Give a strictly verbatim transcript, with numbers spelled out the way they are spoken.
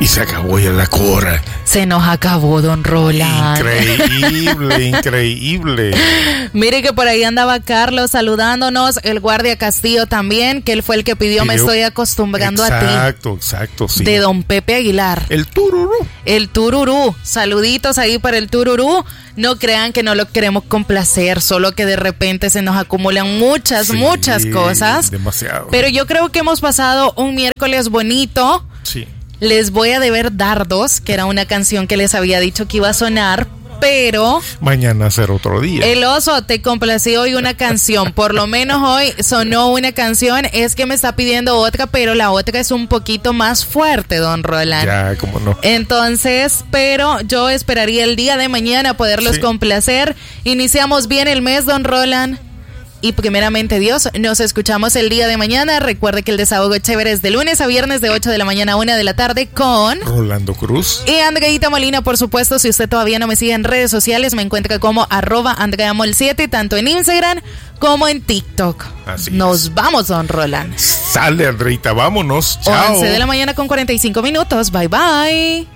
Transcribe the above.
Y se acabó ya la cora. Se nos acabó, don Roland. Increíble, increíble. Mire que por ahí andaba Carlos saludándonos, el guardia Castillo también, que él fue el que pidió, pidió Me estoy acostumbrando exacto, a ti. Exacto, exacto, sí. De don Pepe Aguilar. El tururú. El tururú. Saluditos ahí para el tururú. No crean que no lo queremos complacer, solo que de repente se nos acumulan muchas, sí, muchas cosas. Demasiado. Pero yo creo que hemos pasado un miércoles bonito. Sí. Les voy a deber Dardos, que era una canción que les había dicho que iba a sonar, pero... mañana será otro día. El oso, te complací hoy una canción, por lo menos hoy sonó una canción, es que me está pidiendo otra, pero la otra es un poquito más fuerte, don Roland. Ya, cómo no. Entonces, pero yo esperaría el día de mañana poderlos sí. complacer. Iniciamos bien el mes, don Roland. Y primeramente Dios, nos escuchamos el día de mañana. Recuerde que el desahogo chévere es de lunes a viernes de ocho de la mañana a una de la tarde con Rolando Cruz y Andreita Molina, por supuesto. Si usted todavía no me sigue en redes sociales, me encuentra como arroba andreamol siete, tanto en Instagram como en TikTok. Así nos es. Vamos, don Roland. Sale, Andreita, vámonos. Chao. once de la mañana con cuarenta y cinco minutos. Bye, bye.